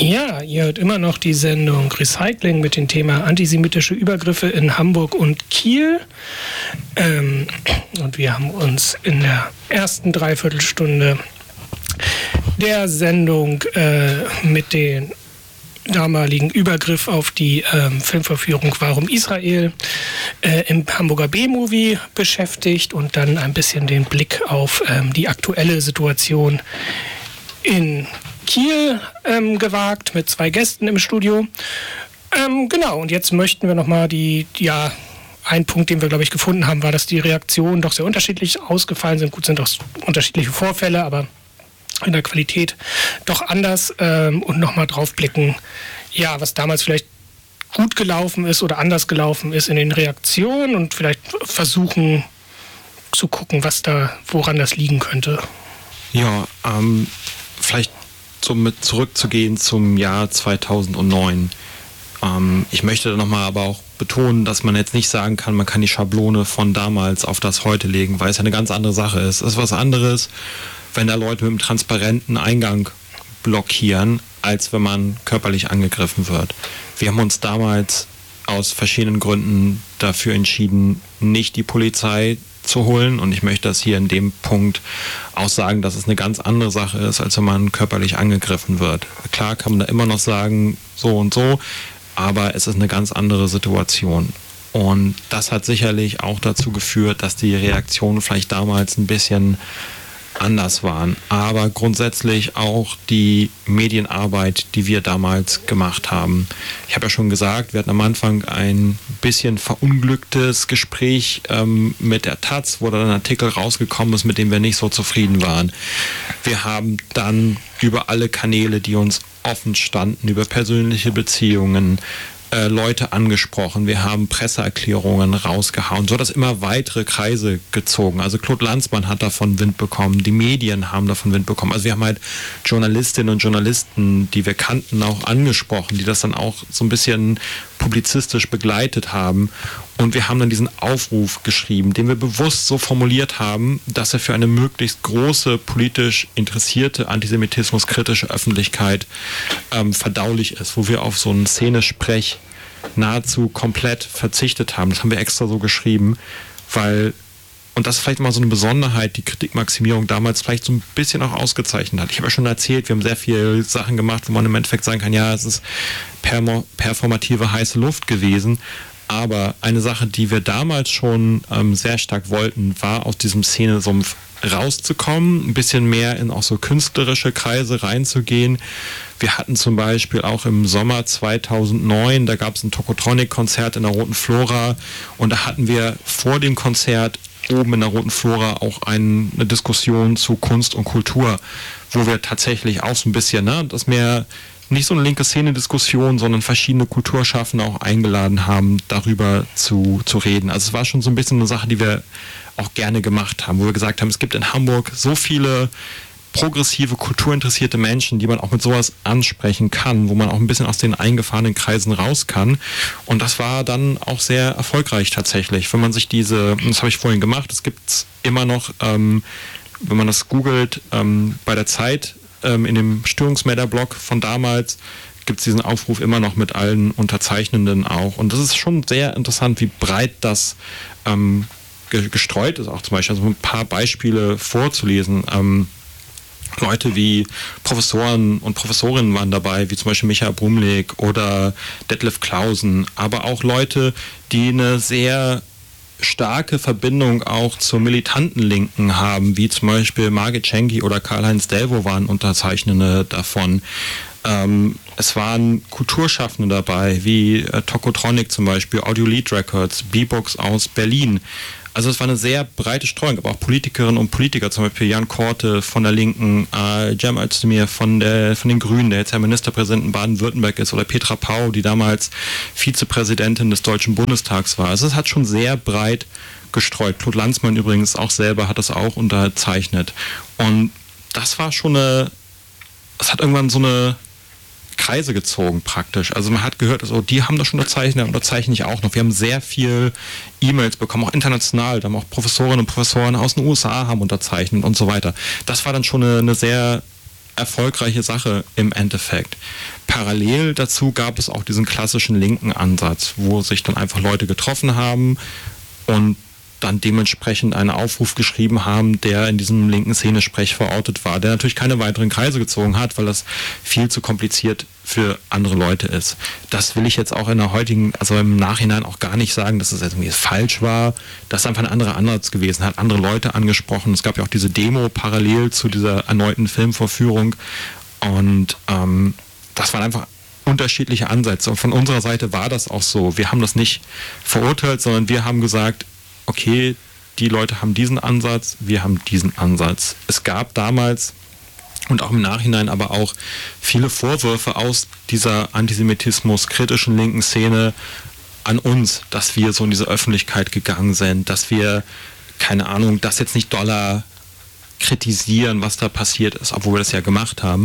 Ja, ihr hört immer noch die Sendung Recycling mit dem Thema antisemitische Übergriffe in Hamburg und Kiel. Und wir haben uns in der ersten Dreiviertelstunde der Sendung mit dem damaligen Übergriff auf die Filmverführung Warum Israel im Hamburger B-Movie beschäftigt und dann ein bisschen den Blick auf die aktuelle Situation in Kiel gewagt mit 2 Gästen im Studio. Genau, und jetzt möchten wir nochmal ein Punkt, den wir, glaube ich, gefunden haben, war, dass die Reaktionen doch sehr unterschiedlich ausgefallen sind. Gut, sind doch unterschiedliche Vorfälle, aber in der Qualität doch anders und nochmal drauf blicken, ja, was damals vielleicht gut gelaufen ist oder anders gelaufen ist in den Reaktionen und vielleicht versuchen zu gucken, woran das liegen könnte. Ja, vielleicht so mit zurückzugehen zum Jahr 2009. Ich möchte nochmal aber auch betonen, dass man jetzt nicht sagen kann, man kann die Schablone von damals auf das heute legen, weil es ja eine ganz andere Sache ist. Es ist was anderes, wenn da Leute mit einem transparenten Eingang blockieren, als wenn man körperlich angegriffen wird. Wir haben uns damals aus verschiedenen Gründen dafür entschieden, nicht die Polizei zu holen, und ich möchte das hier in dem Punkt auch sagen, dass es eine ganz andere Sache ist, als wenn man körperlich angegriffen wird. Klar kann man da immer noch sagen, so und so, aber es ist eine ganz andere Situation. Und das hat sicherlich auch dazu geführt, dass die Reaktionen vielleicht damals ein bisschen anders waren. Aber grundsätzlich auch die Medienarbeit, die wir damals gemacht haben. Ich habe ja schon gesagt, wir hatten am Anfang ein bisschen verunglücktes Gespräch mit der Taz, wo dann ein Artikel rausgekommen ist, mit dem wir nicht so zufrieden waren. Wir haben dann über alle Kanäle, die uns offen standen, über persönliche Beziehungen, Leute angesprochen, wir haben Presseerklärungen rausgehauen, so dass immer weitere Kreise gezogen. Also Claude Lanzmann hat davon Wind bekommen, die Medien haben davon Wind bekommen. Also wir haben halt Journalistinnen und Journalisten, die wir kannten, auch angesprochen, die das dann auch so ein bisschen publizistisch begleitet haben. Und wir haben dann diesen Aufruf geschrieben, den wir bewusst so formuliert haben, dass er für eine möglichst große, politisch interessierte, antisemitismuskritische Öffentlichkeit verdaulich ist, wo wir auf so einen Szenesprech nahezu komplett verzichtet haben. Das haben wir extra so geschrieben, weil, und das ist vielleicht mal so eine Besonderheit, die Kritikmaximierung damals vielleicht so ein bisschen auch ausgezeichnet hat. Ich habe ja schon erzählt, wir haben sehr viele Sachen gemacht, wo man im Endeffekt sagen kann, ja, es ist performative heiße Luft gewesen. Aber eine Sache, die wir damals schon sehr stark wollten, war, aus diesem Szenesumpf rauszukommen, ein bisschen mehr in auch so künstlerische Kreise reinzugehen. Wir hatten zum Beispiel auch im Sommer 2009, da gab es ein Tokotronic-Konzert in der Roten Flora, und da hatten wir vor dem Konzert oben in der Roten Flora auch eine Diskussion zu Kunst und Kultur, wo wir tatsächlich auch so ein bisschen, das mehr nicht so eine linke Szene-Diskussion, sondern verschiedene Kulturschaffende auch eingeladen haben, darüber zu reden. Also es war schon so ein bisschen eine Sache, die wir auch gerne gemacht haben, wo wir gesagt haben, es gibt in Hamburg so viele progressive, kulturinteressierte Menschen, die man auch mit sowas ansprechen kann, wo man auch ein bisschen aus den eingefahrenen Kreisen raus kann. Und das war dann auch sehr erfolgreich tatsächlich. Wenn man sich das habe ich vorhin gemacht, es gibt immer noch, wenn man das googelt, bei der Zeit, in dem Störungsmelder-Blog von damals gibt es diesen Aufruf immer noch mit allen Unterzeichnenden auch. Und das ist schon sehr interessant, wie breit das gestreut ist, auch zum Beispiel, also ein paar Beispiele vorzulesen. Leute wie Professoren und Professorinnen waren dabei, wie zum Beispiel Michael Brumlik oder Detlef Clausen, aber auch Leute, die eine sehr starke Verbindung auch zur militanten Linken haben, wie zum Beispiel Margit Schenki oder Karl-Heinz Delvaux waren Unterzeichnende davon. Es waren Kulturschaffende dabei, wie Tokotronic zum Beispiel, Audio Lead Records, B-Books aus Berlin. Also es war eine sehr breite Streuung, aber auch Politikerinnen und Politiker, zum Beispiel Jan Korte von der Linken, Cem Özdemir von den Grünen, der jetzt Herr Ministerpräsident in Baden-Württemberg ist, oder Petra Pau, die damals Vizepräsidentin des Deutschen Bundestags war. Also es hat schon sehr breit gestreut. Claude Lanzmann übrigens auch selber hat das auch unterzeichnet. Und das war schon es hat irgendwann so eine Kreise gezogen praktisch. Also man hat gehört, also die haben das schon unterzeichne ich auch noch. Wir haben sehr viel E-Mails bekommen, auch international. Da haben auch Professorinnen und Professoren aus den USA haben unterzeichnet und so weiter. Das war dann schon eine sehr erfolgreiche Sache im Endeffekt. Parallel dazu gab es auch diesen klassischen linken Ansatz, wo sich dann einfach Leute getroffen haben und dann dementsprechend einen Aufruf geschrieben haben, der in diesem linken Szenesprech verortet war, der natürlich keine weiteren Kreise gezogen hat, weil das viel zu kompliziert für andere Leute ist. Das will ich jetzt auch in der heutigen, also im Nachhinein auch gar nicht sagen, dass es irgendwie falsch war. Das ist einfach ein anderer Ansatz gewesen, hat andere Leute angesprochen. Es gab ja auch diese Demo parallel zu dieser erneuten Filmvorführung und das waren einfach unterschiedliche Ansätze. Und von unserer Seite war das auch so. Wir haben das nicht verurteilt, sondern wir haben gesagt, okay, die Leute haben diesen Ansatz, wir haben diesen Ansatz. Es gab damals und auch im Nachhinein aber auch viele Vorwürfe aus dieser antisemitismus-kritischen linken Szene an uns, dass wir so in diese Öffentlichkeit gegangen sind, dass wir, keine Ahnung, das jetzt nicht doller kritisieren, was da passiert ist, obwohl wir das ja gemacht haben.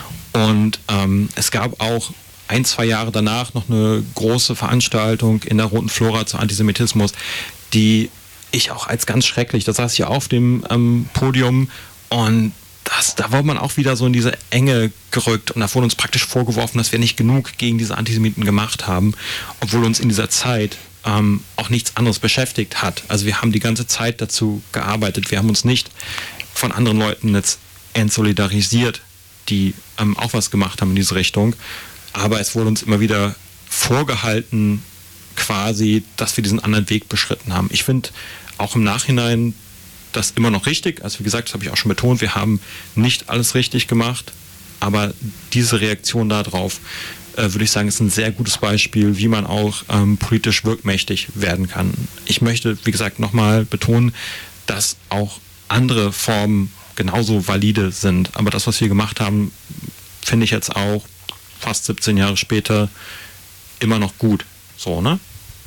Und es gab auch 1-2 Jahre danach noch eine große Veranstaltung in der Roten Flora zu Antisemitismus, die ich auch als ganz schrecklich, da saß ich auf dem Podium und da wurde man auch wieder so in diese Enge gerückt und da wurde uns praktisch vorgeworfen, dass wir nicht genug gegen diese Antisemiten gemacht haben, obwohl uns in dieser Zeit auch nichts anderes beschäftigt hat. Also wir haben die ganze Zeit dazu gearbeitet. Wir haben uns nicht von anderen Leuten jetzt entsolidarisiert, die auch was gemacht haben in diese Richtung. Aber es wurde uns immer wieder vorgehalten, quasi, dass wir diesen anderen Weg beschritten haben. Ich finde auch im Nachhinein das immer noch richtig. Also wie gesagt, das habe ich auch schon betont, wir haben nicht alles richtig gemacht, aber diese Reaktion darauf, würde ich sagen, ist ein sehr gutes Beispiel, wie man auch politisch wirkmächtig werden kann. Ich möchte, wie gesagt, nochmal betonen, dass auch andere Formen genauso valide sind. Aber das, was wir gemacht haben, finde ich jetzt auch fast 17 Jahre später immer noch gut. So, ne?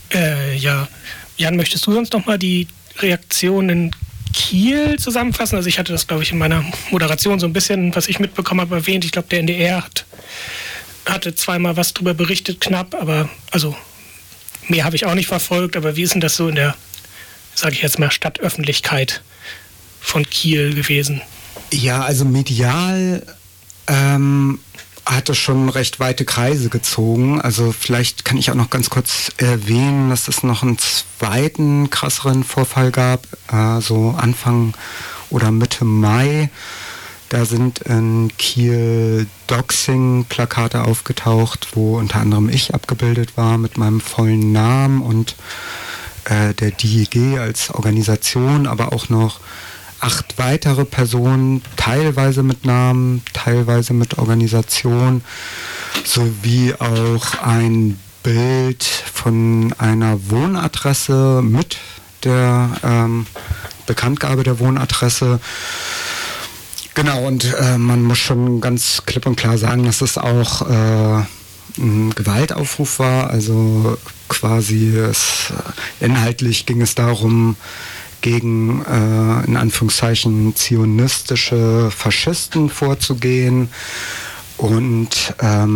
Ja. Jan, möchtest du sonst nochmal die Reaktion in Kiel zusammenfassen? Also ich hatte das, glaube ich, in meiner Moderation so ein bisschen, was ich mitbekommen habe, erwähnt. Ich glaube, der NDR hatte zweimal was drüber berichtet, knapp, aber also mehr habe ich auch nicht verfolgt. Aber wie ist denn das so in der, sage ich jetzt mal, Stadtöffentlichkeit von Kiel gewesen? Ja, also medial hatte schon recht weite Kreise gezogen. Also vielleicht kann ich auch noch ganz kurz erwähnen, dass es noch einen zweiten krasseren Vorfall gab, so Anfang oder Mitte Mai. Da sind in Kiel Doxing-Plakate aufgetaucht, wo unter anderem ich abgebildet war mit meinem vollen Namen und der DIG als Organisation, aber auch noch 8 weitere Personen, teilweise mit Namen, teilweise mit Organisation, sowie auch ein Bild von einer Wohnadresse mit der Bekanntgabe der Wohnadresse. Genau, und man muss schon ganz klipp und klar sagen, dass es auch ein Gewaltaufruf war. Also quasi inhaltlich ging es darum, gegen, in Anführungszeichen, zionistische Faschisten vorzugehen. Und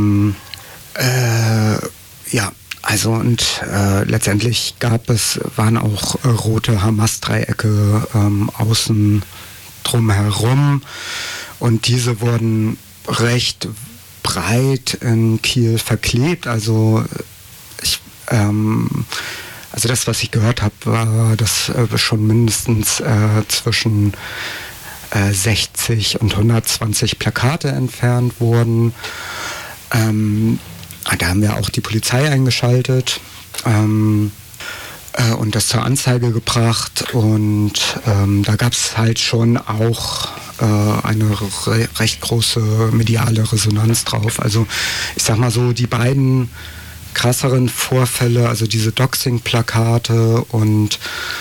letztendlich waren auch rote Hamas-Dreiecke außen drumherum. Und diese wurden recht breit in Kiel verklebt. Also das, was ich gehört habe, war, dass schon mindestens zwischen 60 und 120 Plakate entfernt wurden. Da haben wir auch die Polizei eingeschaltet und das zur Anzeige gebracht. Und da gab es halt schon auch eine recht große mediale Resonanz drauf. Also ich sag mal so, die beiden krasseren Vorfälle, also diese Doxing-Plakate und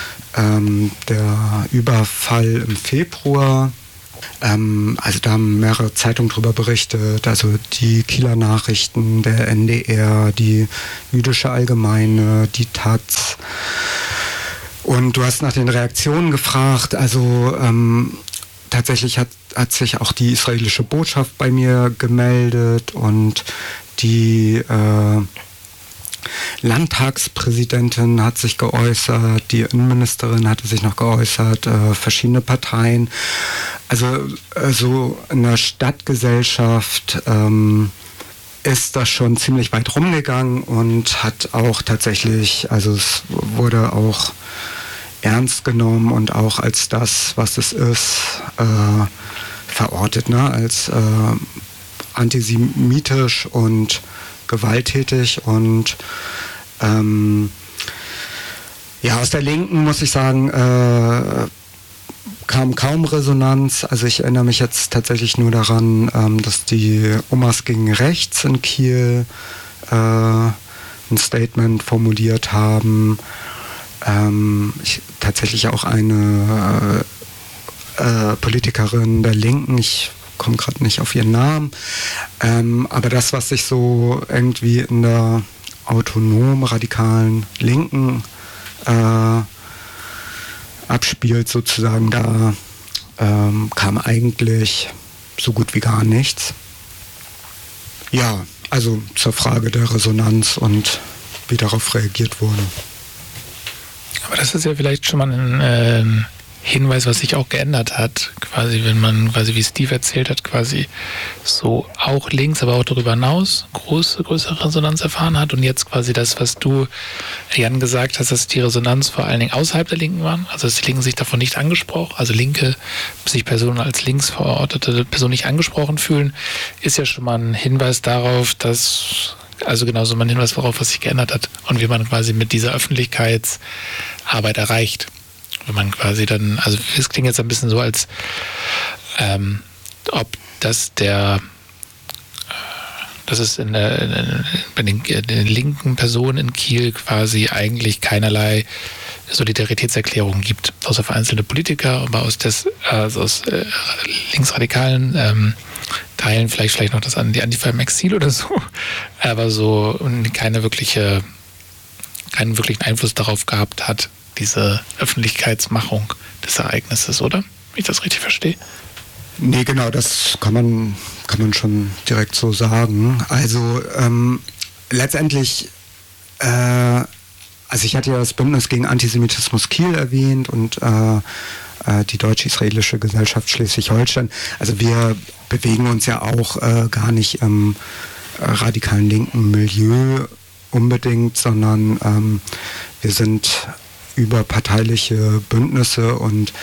der Überfall im Februar, also da haben mehrere Zeitungen drüber berichtet, also die Kieler Nachrichten, der NDR, die Jüdische Allgemeine, die Taz. Und du hast nach den Reaktionen gefragt, also tatsächlich hat sich auch die israelische Botschaft bei mir gemeldet und die Landtagspräsidentin hat sich geäußert, die Innenministerin hatte sich noch geäußert, verschiedene Parteien. Also so in der Stadtgesellschaft ist das schon ziemlich weit rumgegangen und hat auch tatsächlich, also es wurde auch ernst genommen und auch als das, was es ist, verortet, ne? Als antisemitisch und gewalttätig und aus der Linken muss ich sagen, kam kaum Resonanz. Also ich erinnere mich jetzt tatsächlich nur daran, dass die Omas gegen Rechts in Kiel ein Statement formuliert haben. Tatsächlich auch eine Politikerin der Linken, ich komme gerade nicht auf ihren Namen, aber das, was sich so irgendwie in der autonom radikalen Linken abspielt sozusagen, da kam eigentlich so gut wie gar nichts. Ja, also zur Frage der Resonanz und wie darauf reagiert wurde. Aber das ist ja vielleicht schon mal ein Hinweis, was sich auch geändert hat, quasi, wenn man, quasi wie Steve erzählt hat, quasi so auch links, aber auch darüber hinaus größere Resonanz erfahren hat und jetzt quasi das, was du, Jan, gesagt hast, dass die Resonanz vor allen Dingen außerhalb der Linken waren, also dass die Linken sich davon nicht angesprochen, also Linke sich Personen als links verortete Personen nicht angesprochen fühlen, ist ja schon mal ein Hinweis darauf, dass, also genauso mal ein Hinweis darauf, was sich geändert hat und wie man quasi mit dieser Öffentlichkeitsarbeit erreicht. Wenn man quasi dann, also es klingt jetzt ein bisschen so, als ob das dass es bei den linken Personen in Kiel quasi eigentlich keinerlei Solidaritätserklärungen gibt, außer vereinzelte Politiker, aber aus linksradikalen Teilen vielleicht noch die Antifa im Exil oder so, aber so keinen wirklichen Einfluss darauf gehabt hat, diese Öffentlichkeitsmachung des Ereignisses, oder? Wenn ich das richtig verstehe. Nee, genau, das kann man schon direkt so sagen. Also letztendlich, also ich hatte ja das Bündnis gegen Antisemitismus Kiel erwähnt und die Deutsch-Israelische Gesellschaft Schleswig-Holstein. Also wir bewegen uns ja auch gar nicht im radikalen linken Milieu unbedingt, sondern wir sind überparteiliche Bündnisse und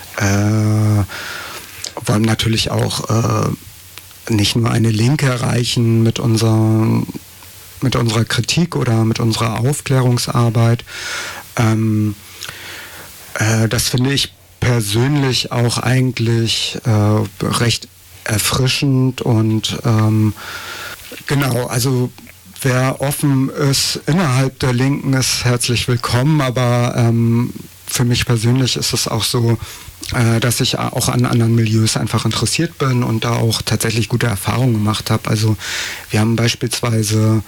wollen natürlich auch nicht nur eine Linke erreichen mit unserer Kritik oder mit unserer Aufklärungsarbeit. Das finde ich persönlich auch eigentlich recht erfrischend und genau, also wer offen ist innerhalb der Linken, ist herzlich willkommen, aber für mich persönlich ist es auch so, dass ich auch an anderen Milieus einfach interessiert bin und da auch tatsächlich gute Erfahrungen gemacht habe. Also wir haben beispielsweise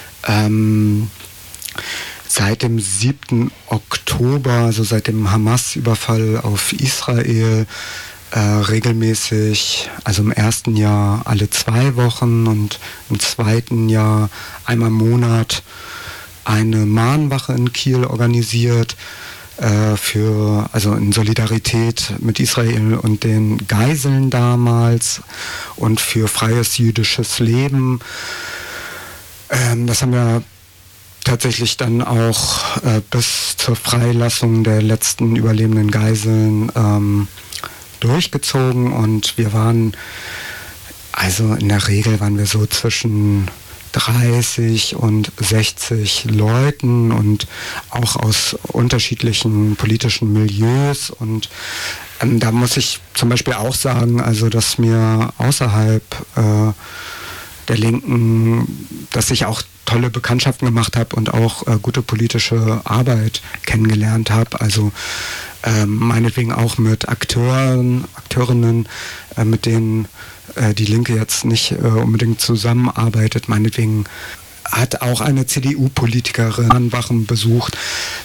seit dem 7. Oktober, also seit dem Hamas-Überfall auf Israel, regelmäßig, also im ersten Jahr alle 2 Wochen und im zweiten Jahr einmal im Monat eine Mahnwache in Kiel organisiert, also in Solidarität mit Israel und den Geiseln damals und für freies jüdisches Leben. Das haben wir tatsächlich dann auch bis zur Freilassung der letzten überlebenden Geiseln durchgezogen und wir waren, also in der Regel waren wir so zwischen 30 und 60 Leuten und auch aus unterschiedlichen politischen Milieus und da muss ich zum Beispiel auch sagen, also dass mir außerhalb der Linken, dass ich auch tolle Bekanntschaften gemacht habe und auch gute politische Arbeit kennengelernt habe, also meinetwegen auch mit Akteurinnen, mit denen die Linke jetzt nicht unbedingt zusammenarbeitet. Meinetwegen hat auch eine CDU-Politikerin Mahnwachen besucht.